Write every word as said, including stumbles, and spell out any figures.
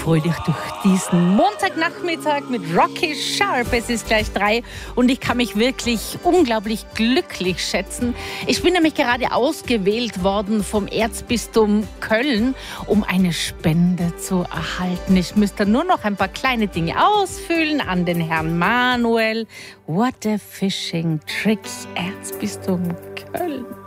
fröhlich durch diesen Montagnachmittag mit Rocky Sharp. Es ist gleich drei und ich kann mich wirklich unglaublich glücklich schätzen. Ich bin nämlich gerade ausgewählt worden vom Erzbistum Köln, um eine Spende zu erhalten. Ich müsste nur noch ein paar kleine Dinge ausfüllen an den Herrn Manuel. What a fishing trick, Erzbistum Köln.